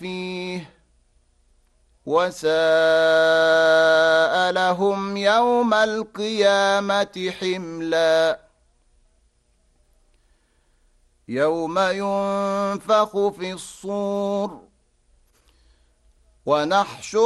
فيه وساء لهم يوم القيامة حملا يوم ينفخ في الصور ونحشر